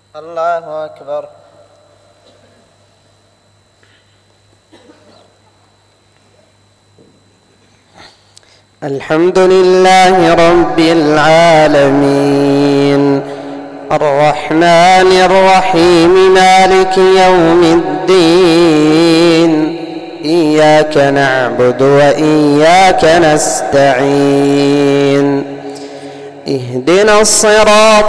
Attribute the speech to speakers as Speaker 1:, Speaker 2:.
Speaker 1: الله أكبر.
Speaker 2: الحمد لله رب العالمين الرحمن الرحيم مالك يوم الدين إياك نعبد وإياك نستعين اهدنا الصراط